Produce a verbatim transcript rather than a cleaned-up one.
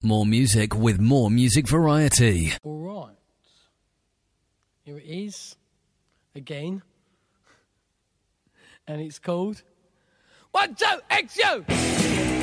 More music with more music variety. All right. Here it is. Again. And it's called One, Two, X, U!